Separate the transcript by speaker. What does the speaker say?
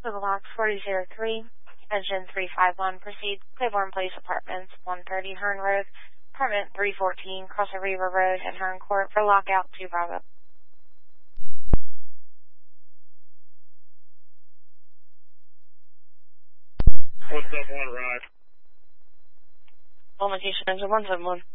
Speaker 1: Google Box 4003, Engine 351, proceed, Claiborne Place Apartments, 130 Hearn Road, Apartment 314, Crossing River Road, and Hearn Court for lockout 2 Bravo.
Speaker 2: What's up, one ride?
Speaker 1: Location engine 171.